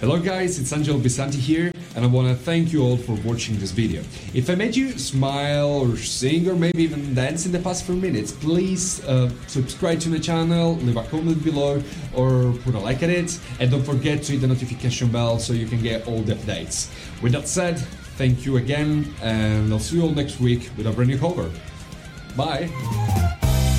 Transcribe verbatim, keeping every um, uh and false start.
Hello guys, it's Angelo Bisanti here, and I want to thank you all for watching this video. If I made you smile or sing or maybe even dance in the past few minutes, please uh, subscribe to the channel, leave a comment below or put a like at it, and don't forget to hit the notification bell so you can get all the updates. With that said, thank you again, and I'll see you all next week with a brand new cover. Bye!